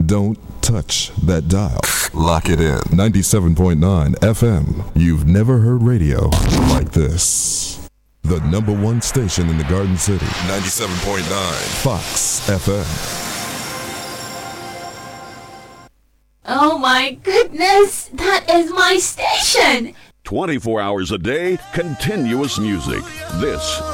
Don't touch that dial. Lock it in. 97.9 FM. You've never heard radio like this. The number one station in the Garden City. 97.9 Fox FM. Oh my goodness, that is my station! 24 hours a day, continuous music. This